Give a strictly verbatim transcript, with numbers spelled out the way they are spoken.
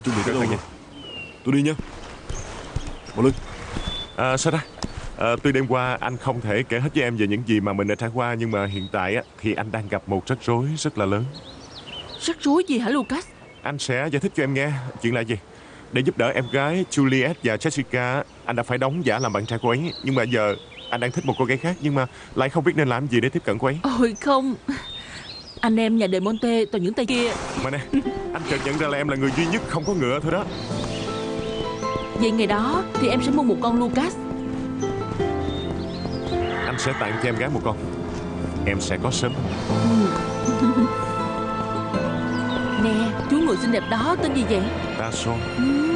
Chuẩn bị cẩn thận nha. Tôi đi nha. Mau lên. À, sao ra? À, tuy đêm qua anh không thể kể hết với em về những gì mà mình đã trải qua, nhưng mà hiện tại á, thì anh đang gặp một rắc rối rất là lớn. Rắc rối gì hả Lucas? Anh sẽ giải thích cho em nghe chuyện là gì. Để giúp đỡ em gái Juliet và Jessica, anh đã phải đóng giả làm bạn trai cô ấy. Nhưng mà giờ anh đang thích một cô gái khác, nhưng mà lại không biết nên làm gì để tiếp cận cô ấy. Ôi không, anh em nhà đời Monte toàn những tay kia. Mà nè, anh chợt nhận ra là em là người duy nhất không có ngựa thôi đó. Vậy ngày đó thì em sẽ mua một con Lucas. Anh sẽ tặng cho em gái một con. Em sẽ có sớm. Nè, chú người xinh đẹp đó tên gì vậy? Tasso. Ừm,